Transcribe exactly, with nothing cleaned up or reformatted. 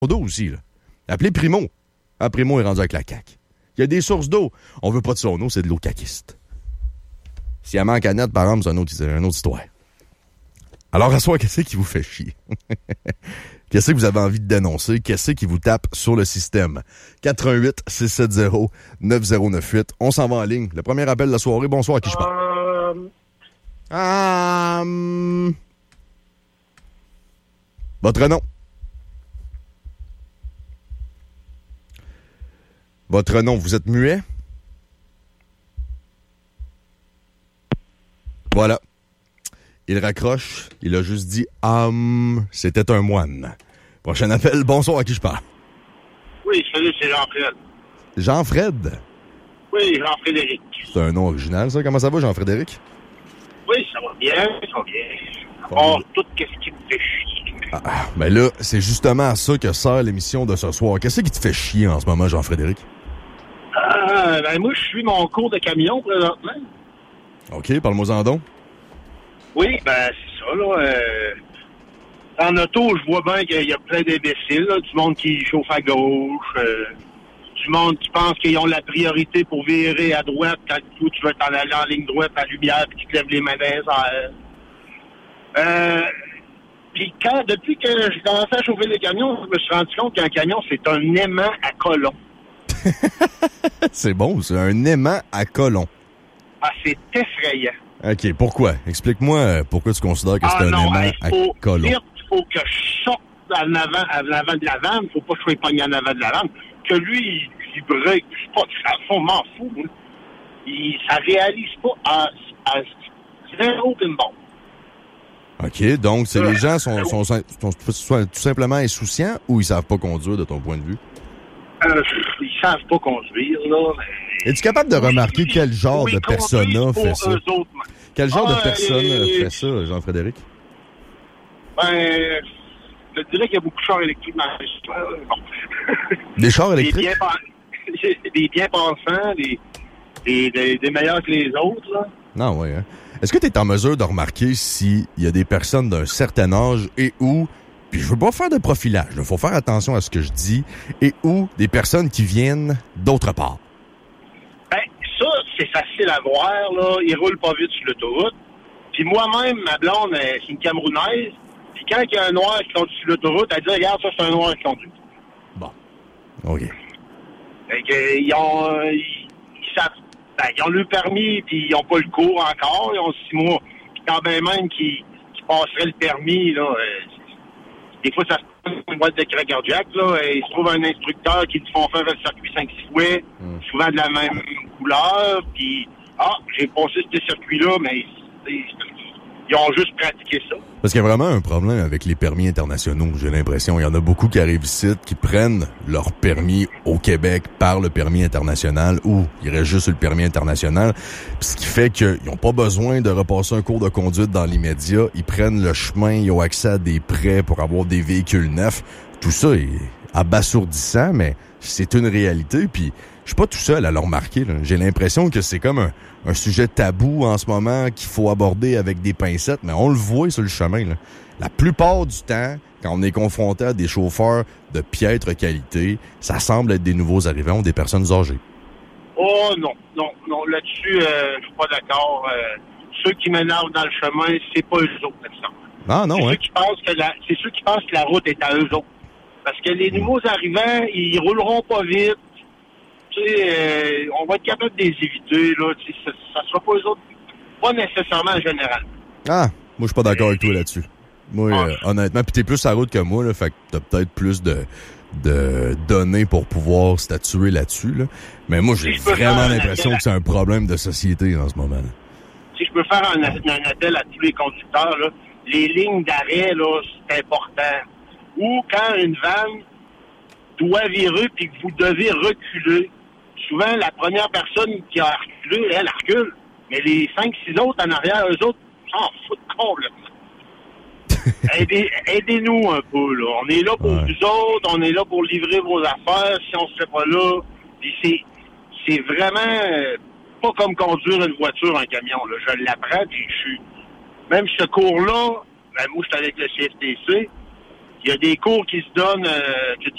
d'eau aussi, là. Appelez Primo. Ah, Primo est rendu avec la C A Q. Il y a des sources d'eau. On veut pas de son eau, c'est de l'eau caquiste. S'il y a en canette, par exemple, c'est une autre, c'est une autre histoire. Alors, à soi, qu'est-ce qui vous fait chier? Qu'est-ce que vous avez envie de dénoncer? Qu'est-ce qui vous tape sur le système? quatre un huit six sept zéro neuf zéro neuf huit. On s'en va en ligne. Le premier appel de la soirée. Bonsoir, à qui je parle? Euh... Um... Votre nom? Votre nom, vous êtes muet? Voilà. Il raccroche. Il a juste dit « Hum, c'était un moine ». Prochain appel. Bonsoir, à qui je parle? Oui, salut, c'est Jean-Fred. Jean-Fred? Oui, Jean-Frédéric. C'est un nom original, ça. Comment ça va, Jean-Frédéric? Oui, ça va bien, ça va bien. Oh, tout ce qui me fait chier. Ah, ah, ben là, c'est justement à ça que sert l'émission de ce soir. Qu'est-ce qui te fait chier en ce moment, Jean-Frédéric? Euh, ben moi, je suis mon cours de camion présentement. OK, parle-moi-en donc. Oui, ben c'est ça, là. Euh, en auto, je vois bien qu'il y a plein d'imbéciles, là, du monde qui chauffe à gauche, euh, du monde qui pense qu'ils ont la priorité pour virer à droite quand toi, tu veux t'en aller en ligne droite à la lumière puis tu te lèves les mains dans les airs. Euh, puis quand, depuis que j'ai commencé à chauffer les camions, je me suis rendu compte qu'un camion, c'est un aimant à colon. C'est bon, c'est un aimant à colon. Ah, c'est effrayant. OK, pourquoi? Explique-moi pourquoi tu considères que c'est ah, un non, aimant il faut, à colon. Il faut que je sorte en avant, en avant de la vanne. Il faut pas que je sois pogné en avant de la vanne. Que lui, il, il break. Je sais pas, je fond, m'en fous. Hein. Il, ça réalise pas à, à zéro pin bon. OK, donc c'est euh, les gens sont, sont, sont, sont, sont tout simplement insouciants ou ils savent pas conduire de ton point de vue? Euh, ils savent pas conduire, là. Mais... Es-tu capable de oui, remarquer oui, quel genre oui, de persona fait ça? Autres, quel genre ah, de personne euh, fait ça, Jean-Frédéric? Ben, je dirais qu'il y a beaucoup de chars électriques dans l'histoire. Bon. Des chars électriques? Des bien, des bien pensants, des, des, des, des meilleurs que les autres, là. Non, oui, hein. Est-ce que tu es en mesure de remarquer s'il y a des personnes d'un certain âge et où, puis je veux pas faire de profilage, il faut faire attention à ce que je dis, et où des personnes qui viennent d'autre part? Ben, ça, c'est facile à voir, là. Ils roulent pas vite sur l'autoroute. Puis moi-même, ma blonde, c'est une Camerounaise. Puis quand il y a un noir qui conduit sur l'autoroute, elle dit « Regarde, ça, c'est un noir qui conduit. » Bon. OK. Fait que, ils ont... Ils, ils savent... Ben, ils ont le permis, puis ils n'ont pas le cours encore. Ils ont six mois. Puis quand ben même qu'ils, qu'ils passeraient le permis, là... Euh, des fois, ça se passe une boîte de crack cardiaque, là. Et ils se trouvent un instructeur qui te font faire le circuit cinq six fois, mm. souvent de la même couleur. Puis, ah, j'ai passé ce circuit-là, mais... Ils ont juste pratiqué ça. Parce qu'il y a vraiment un problème avec les permis internationaux, j'ai l'impression. Il y en a beaucoup qui arrivent ici, qui prennent leur permis au Québec par le permis international ou ils restent juste sur le permis international. Puis ce qui fait qu'ils n'ont pas besoin de repasser un cours de conduite dans l'immédiat. Ils prennent le chemin, ils ont accès à des prêts pour avoir des véhicules neufs. Tout ça est abasourdissant, mais c'est une réalité. Puis je suis pas tout seul à le remarquer, là. J'ai l'impression que c'est comme un, un sujet tabou en ce moment qu'il faut aborder avec des pincettes, mais on le voit sur le chemin, là. La plupart du temps, quand on est confronté à des chauffeurs de piètre qualité, ça semble être des nouveaux arrivants ou des personnes âgées. Oh non, non, non. Là-dessus, euh, je suis pas d'accord. Euh, ceux qui m'énervent dans le chemin, c'est pas eux autres, exemple. Ah non, c'est hein? Ceux qui pensent que la, c'est ceux qui pensent que la route est à eux autres. Parce que les nouveaux mmh. arrivants, ils rouleront pas vite. Tu sais, euh, on va être capable de les éviter, là. Tu sais, ça, ça sera pas eux autres, pas nécessairement en général. Ah, moi, je suis pas d'accord avec toi là-dessus. Moi, ah, euh, honnêtement, pis t'es plus à route que moi, là, fait que t'as peut-être plus de, de données pour pouvoir statuer là-dessus, là. Mais moi, j'ai si vraiment l'impression que c'est un problème de société en ce moment, là. Si je peux faire un, un appel à tous les conducteurs, là, les lignes d'arrêt, là, c'est important. Ou quand une vanne doit virer puis que vous devez reculer, souvent, la première personne qui a reculé, elle, elle recule. Mais les cinq, six autres en arrière, eux autres, s'en foutent complètement. Aidez, aidez-nous un peu, là. On est là pour ouais. vous autres, on est là pour livrer vos affaires. Si on se fait pas là, puis c'est, c'est vraiment euh, pas comme conduire une voiture, un camion, là. Je l'apprends, puis je suis... Même ce cours-là, ben moi, je suis avec le C F T C, Il y a des cours qui se donnent, euh, que tu